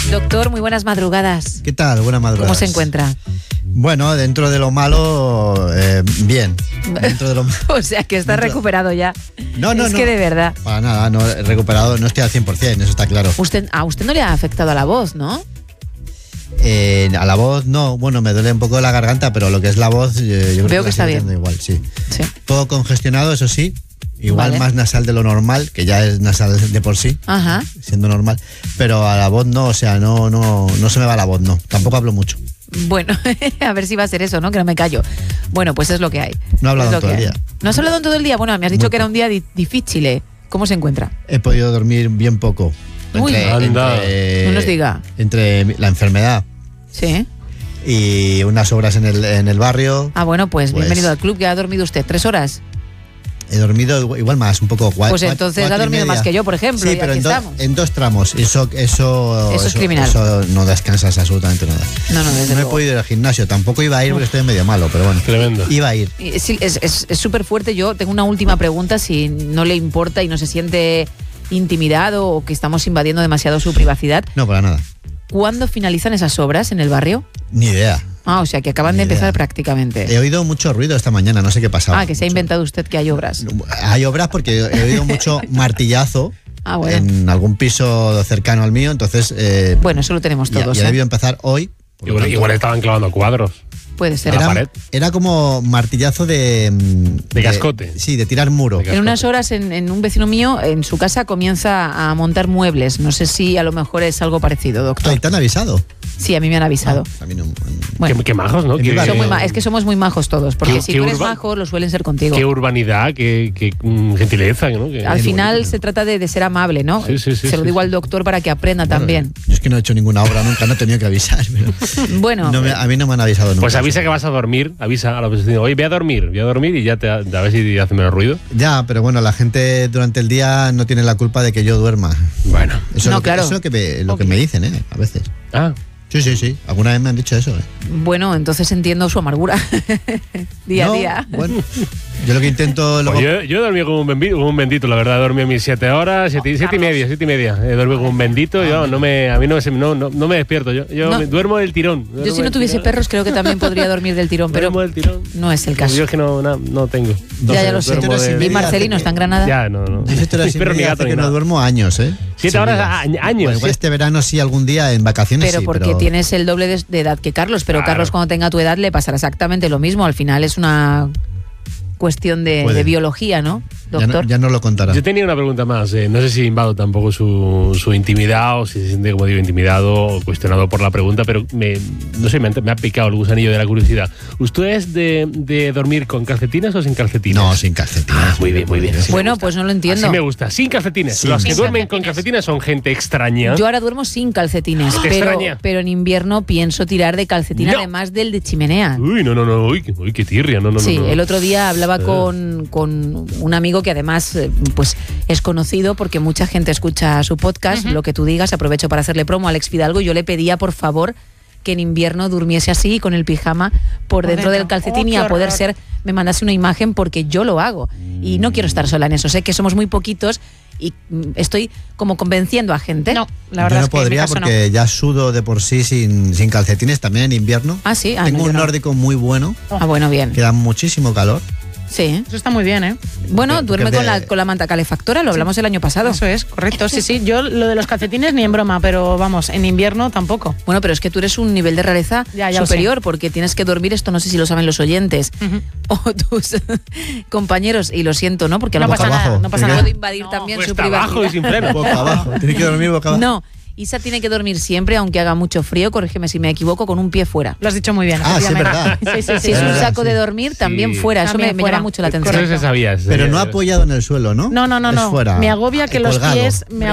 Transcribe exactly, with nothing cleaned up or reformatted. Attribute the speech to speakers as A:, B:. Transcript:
A: Doctor, muy buenas madrugadas.
B: ¿Qué tal? Buenas madrugadas.
A: ¿Cómo se encuentra?
B: Bueno, dentro de lo malo, eh, bien. Dentro de lo
A: O sea, que está
B: dentro...
A: recuperado ya.
B: No, no,
A: es
B: no.
A: que de verdad.
B: Para nada, no he recuperado, no estoy al cien por ciento, eso está claro.
A: Usted, a usted no le ha afectado a la voz, ¿no?
B: Eh, a la voz no, bueno, me duele un poco la garganta, pero lo que es la voz, eh, yo creo
A: Veo
B: que,
A: que está bien.
B: Igual, sí.
A: Sí.
B: Todo congestionado, eso sí. Igual
A: Vale.
B: más nasal de lo normal, que ya es nasal de por sí,
A: Ajá.
B: siendo normal. Pero a la voz no, o sea, no, no, no se me va la voz, no. Tampoco hablo mucho.
A: Bueno, a ver si va a ser eso, ¿no? Que no me callo. Bueno, pues es lo que hay.
B: No he hablado
A: Es lo
B: todo
A: que
B: el
A: hay.
B: día.
A: ¿No has hablado en todo el día? Bueno, me has dicho
B: Muy
A: que era un día di- difícil, ¿eh? ¿Cómo se encuentra?
B: He podido dormir bien poco.
A: Uy.
C: Anda.
B: entre,
A: No nos diga.
B: entre la enfermedad
A: Sí.
B: y unas obras en el, en el barrio.
A: Ah, bueno, pues,
B: Pues-
A: bienvenido al club. ¿Que ha dormido usted? ¿Tres horas?
B: He dormido igual, igual más, un poco cuatro.
A: Pues entonces ha dormido más que yo, por ejemplo.
B: Sí,
A: y
B: pero
A: aquí
B: en, do-
A: estamos.
B: en dos tramos. Eso, eso,
A: Eso es criminal.
B: Eso no descansas absolutamente nada.
A: No, no, desde
B: No he
A: luego.
B: podido ir al gimnasio. Tampoco iba a ir porque estoy medio malo, pero bueno.
C: Tremendo.
B: Iba a ir.
A: Y sí, Es es- es súper fuerte. Yo tengo una última pregunta, si no le importa y no se siente intimidado o que estamos invadiendo demasiado su privacidad.
B: No, para nada.
A: ¿Cuándo finalizan esas obras en el barrio?
B: Ni idea.
A: Ah, o sea, que acaban
B: Ni
A: de empezar
B: idea.
A: prácticamente.
B: He oído mucho ruido esta mañana, no sé qué pasaba.
A: Ah, que se ha inventado usted que hay obras.
B: Hay obras porque he oído mucho martillazo
A: Ah, bueno.
B: en algún piso cercano al mío, entonces eh,
A: Bueno, eso lo tenemos
B: ya,
A: todos.
B: ya
A: ¿eh?
B: debió empezar hoy. por lo
C: Igual,
B: tanto,
C: igual estaban clavando cuadros.
A: Puede ser.
C: a la
B: era,
C: pared.
B: era como martillazo de... mm,
C: De cascote.
B: Sí, de tirar muro.
C: De
A: En unas horas, en, en un vecino mío, en su casa, comienza a montar muebles. No sé si a lo mejor es algo parecido, doctor.
B: Ay, ¿te han avisado?
A: Sí, a mí me han avisado.
B: Ah, a mí no-
A: Bueno,
C: Qué, qué majos, ¿no?
B: En mi
C: Qué,
B: barrio.
A: son muy ma- es que somos muy majos todos, porque
C: Qué-
A: si
C: qué
A: tú eres
C: urba-
A: majo, lo suelen ser contigo.
C: qué urbanidad, qué, qué mm, gentileza, ¿no? Que-
A: Al
B: Qué
A: final
B: bonito.
A: se trata de, de ser amable, ¿no?
C: Sí, sí, sí,
A: se lo
C: sí,
A: digo
C: sí.
A: al doctor para que aprenda
B: Bueno,
A: también.
B: Yo es que no he hecho ninguna obra nunca, no he tenido que avisar. Pero
A: Bueno,
B: no me- a mí no me han avisado nunca.
C: Pues avisa que vas a dormir, avisa a la vecina, oye, voy a dormir, voy a dormir y ya te, a ver si hace menos ruido.
B: Ya, pero bueno, la gente durante el día no tiene la culpa de que yo duerma.
C: Bueno.
B: Eso es
A: No,
B: lo que,
A: claro.
B: eso es lo que me, lo
A: Ok.
B: que me dicen, ¿eh? A veces.
C: Ah,
B: Sí, sí, sí. Alguna vez me han dicho eso, ¿eh?
A: bueno, entonces entiendo su amargura. día
B: No,
A: a día.
B: Bueno, yo lo que intento... Luego,
C: pues yo, yo he dormido como un, bendito, como un bendito, la verdad. He dormido mis siete horas, siete, siete y media, siete y media. He dormido como un bendito. Yo no me, a mí no me, no, no, no me despierto. Yo, yo
A: No.
C: me- duermo del tirón.
A: Yo
C: duermo
A: si no
C: del
A: tuviese
C: tirón.
A: perros creo que también podría dormir del tirón, pero
C: Duermo del tirón.
A: no es el
C: Pues
A: caso.
C: yo es que no, no, no tengo. No
A: Ya,
C: sé,
A: ya lo sé.
C: duermo
B: Siete horas y
C: de-
B: media.
A: Y Marcelino está en Granada.
C: Ya, no, no.
B: Yo siete horas y
C: Perro ni
B: media
C: gato
B: hace
C: ni
B: que no
C: nada.
B: duermo años, ¿eh?
C: Siete horas
B: Seguidas.
C: a- años.
B: Bueno, igual
C: sí.
B: este verano sí algún día en vacaciones
A: Pero
B: sí,
A: porque
B: pero...
A: tienes el doble de, de edad que Carlos, pero
C: Claro.
A: Carlos cuando tenga tu edad le pasará exactamente lo mismo. Al final es una cuestión de,
B: Puede.
A: de biología, ¿no,
B: Ya
A: doctor?
B: no, ya no lo contará.
C: Yo tenía una pregunta más. eh, No sé si invado tampoco su, su intimidad o si se siente, como digo, intimidado o cuestionado por la pregunta, pero me, no sé, me, ha- me ha picado el gusanillo de la curiosidad. ¿Usted es de, de dormir con calcetines o sin calcetines?
B: No, sin calcetines.
C: Ah, muy bien, muy bien. Así me
A: Bueno,
C: gusta.
A: pues no lo entiendo.
C: Así me gusta. Sin calcetines.
B: Sin
C: Los que
A: Sin
C: duermen con
A: calcetines.
C: calcetines son gente extraña.
A: Yo ahora duermo sin calcetines,
C: ¿Te
A: pero,
C: extraña?
A: pero en invierno pienso tirar de calcetín,
C: No.
A: además del de chimenea.
C: Uy, no, no, no. Uy, qué- uy, qué tirria. No, no,
A: Sí,
C: no, no.
A: el otro día hablaba
C: Eh.
A: con, con un amigo que además eh, pues es conocido porque mucha gente escucha su podcast, lo que tú digas, aprovecho para hacerle promo a Alex Fidalgo, yo le pedía por favor que en invierno durmiese así con el pijama por,
D: Por
A: dentro del
D: dentro.
A: calcetín
D: Oh,
A: y
D: qué
A: a poder
D: horror.
A: ser, me mandase una imagen porque yo lo hago y no quiero estar sola en eso, sé que somos muy poquitos y mm, estoy como convenciendo a gente.
D: No, la
B: Yo
D: verdad
B: no
D: es que en mi
B: podría
D: caso
B: porque ya sudo de por sí sin, sin calcetines, también en invierno.
A: Ah, sí, ah,
B: Tengo
A: no, yo
B: un
A: no.
B: nórdico muy bueno,
A: Ah, bueno, bien.
B: que da muchísimo calor.
A: Sí.
D: no. Eso está muy bien, ¿eh?
A: Bueno,
B: Porque
A: duerme
B: de-
A: con la, con la manta calefactora, lo hablamos el año pasado.
D: Eso es, correcto. Sí, sí. Yo lo de los calcetines ni en broma, pero vamos, en invierno tampoco.
A: Bueno, pero es que tú eres un nivel de rareza
D: Ya, ya lo
A: superior porque tienes que dormir, esto no sé si lo saben los oyentes
D: Ujú.
A: o tus compañeros, y lo siento, ¿no? Porque a lo
D: No
A: mejor
D: pasa nada,
B: abajo.
D: no pasa
B: Boca
D: nada.
A: puedo invadir
D: No.
A: también su
C: Cuesta abajo y
A: privacidad.
C: sin freno.
B: Boca abajo. Tiene que dormir boca abajo.
A: No, Isa tiene que dormir siempre, aunque haga mucho frío, corrígeme si me equivoco, con un pie fuera.
D: Lo has dicho muy bien.
B: Ah, sí, es
D: efectivamente.
B: verdad.
D: Sí, sí, sí.
A: Si es un
B: verdad,
A: saco
B: sí.
A: de dormir, también
C: Sí.
A: fuera. Eso me,
D: También
A: me
D: fuera.
A: llama mucho la
C: Eso
A: atención.
C: se sabía. se
B: Pero
C: sabía.
B: no apoyado en el suelo, ¿no?
D: No, no, no,
B: Es
D: no.
B: fuera.
D: Me agobia que los
B: colgado.
D: pies, me
A: Hombre,